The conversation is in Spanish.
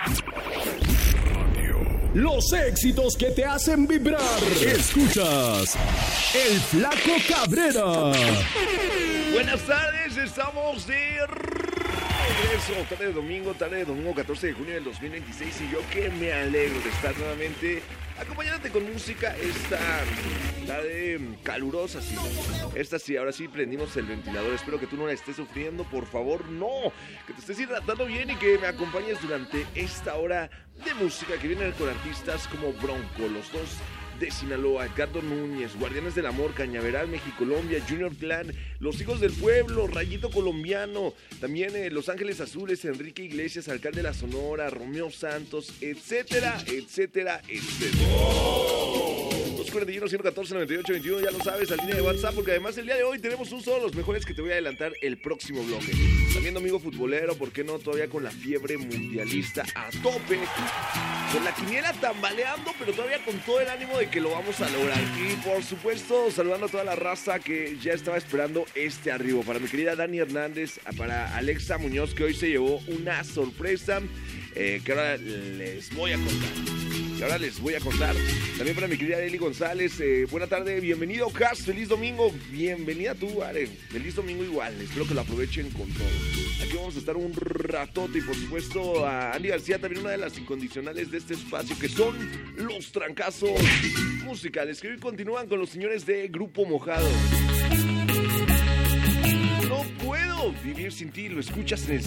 Los éxitos que te hacen vibrar. Escuchas El Flaco Cabrera. Buenas tardes, estamos de regreso. Tarde de domingo 14 de junio del 2026. Y yo que me alegro de estar nuevamente acompañándote con música. Esta tarde calurosa, sí. Esta sí, ahora sí prendimos el ventilador. Espero que tú no la estés sufriendo, por favor, no. Que te estés hidratando bien y que me acompañes durante esta hora de música que viene con artistas como Bronco, los dos de Sinaloa, Edgardo Núñez, Guardianes del Amor, Cañaveral, Mexicolombia, Junior Clan, Los Hijos del Pueblo, Rayito Colombiano, también Los Ángeles Azules, Enrique Iglesias, Alcalde de la Sonora, Romeo Santos, etcétera, etcétera, etcétera. 241-114-98-21, ya lo sabes, la línea de WhatsApp, porque además el día de hoy tenemos un solo de los mejores que te voy a adelantar el próximo bloque. También domingo futbolero, ¿por qué no? Todavía con la fiebre mundialista a tope, con la quiniela tambaleando, pero todavía con todo el ánimo de que lo vamos a lograr. Y por supuesto, saludando a toda la raza que ya estaba esperando este arribo. Para mi querida Dani Hernández, para Alexa Muñoz, que hoy se llevó una sorpresa que ahora les voy a contar. También para mi querida Eli González, buena tarde, bienvenido Cas, feliz domingo, bienvenida tú, Are, feliz domingo igual, espero que lo aprovechen con todo. Aquí vamos a estar un ratote y por supuesto a Andy García, también una de las incondicionales de este espacio, que son los trancazos musicales, que hoy continúan con los señores de Grupo Mojado. No puedo vivir sin ti, lo escuchas en el